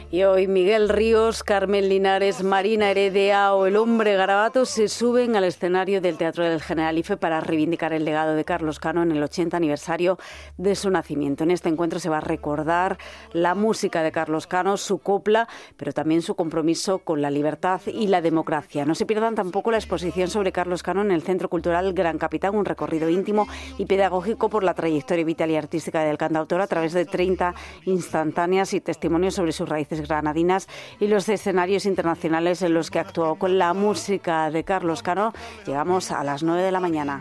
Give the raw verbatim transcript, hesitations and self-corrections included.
Y hoy Miguel Ríos, Carmen Linares, Marina Heredia o el Hombre Garabato se suben al escenario del Teatro del Generalife para reivindicar el legado de Carlos Cano en el ochenta aniversario de su nacimiento. En este encuentro se va a recordar la música de Carlos Cano, su copla, pero también su compromiso con la libertad y la democracia. No se pierdan tampoco la exposición sobre Carlos Cano en el Centro Cultural Gran Capitán, un recorrido íntimo y pedagógico por la trayectoria vital y artística del cantautor a través de treinta instantáneas y testimonios sobre sus raíces granadinas y los escenarios internacionales en los que actuó. Con la música de Carlos Cano llegamos a las nueve de la mañana.